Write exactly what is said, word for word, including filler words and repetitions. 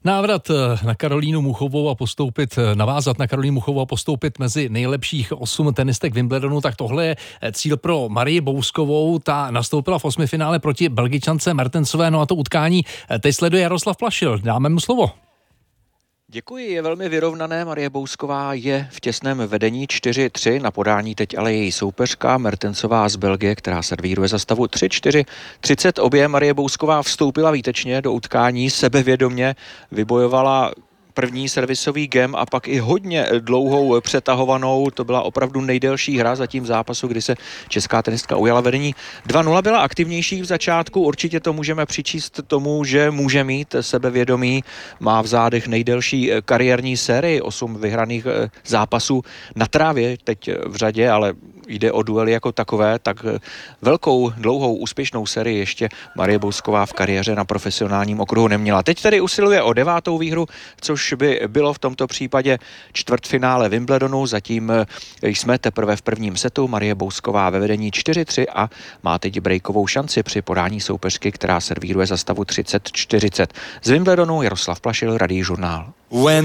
Návrat na Karolínu Muchovou a postoupit, navázat na Karolínu Muchovou a postoupit mezi nejlepších osm tenistek Wimbledonu, tak tohle je cíl pro Marii Bouskovou. Ta nastoupila v osmifinále proti Belgičance Mertensové, no a to utkání teď sleduje Jaroslav Plašil. Dáme mu slovo. Děkuji, je velmi vyrovnané. Marie Bousková je v těsném vedení čtyři tři, na podání teď ale její soupeřka Mertensová z Belgie, která servíruje za stavu tři čtyři třicet. Obě Marie Bousková vstoupila výtečně do utkání, sebevědomě vybojovala první servisový gem a pak i hodně dlouhou přetahovanou. To byla opravdu nejdelší hra zatím v zápasu, kdy se česká tenistka ujala vedení. dva nula byla aktivnější v začátku, určitě to můžeme přičíst tomu, že může mít sebevědomí, má v zádech nejdelší kariérní sérii, osm vyhraných zápasů na trávě teď v řadě, ale jde o duely jako takové, tak velkou, dlouhou, úspěšnou sérii ještě Marie Bousková v kariéře na profesionálním okruhu neměla. Teď tedy usiluje o devátou výhru, což by bylo v tomto případě čtvrtfinále Wimbledonu. Zatím jsme teprve v prvním setu. Marie Bousková ve vedení čtyři tři a má teď breakovou šanci při podání soupeřky, která servíruje za stavu třicet čtyřicet. Z Wimbledonu Jaroslav Plašil, Radý žurnál.